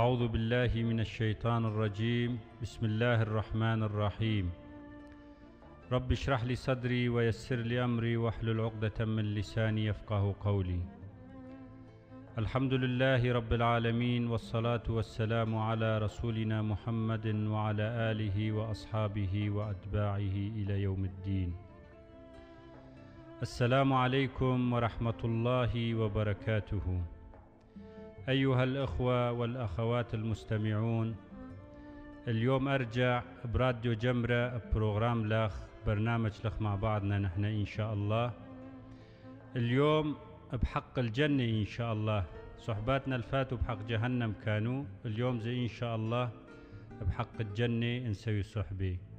أعوذ بالله من الشيطان الرجيم. بسم الله الرحمن الرحيم. رب اشرح لي صدري ويسر لي أمري واحلل عقدة من لساني يفقه قولي. الحمد لله رب العالمين، والصلاة والسلام على رسولنا محمد وعلى آله وأصحابه وأتباعه إلى يوم الدين. السلام عليكم ورحمة الله وبركاته. أيها الأخوة والأخوات المستمعون، اليوم أرجع براديو جمرة بروغرام لخ، برنامج لخ مع بعضنا نحن إن شاء الله. اليوم بحق الجنة إن شاء الله. صحباتنا الفاتوا بحق جهنم كانوا، اليوم زي إن شاء الله بحق الجنة نسوي صحبة.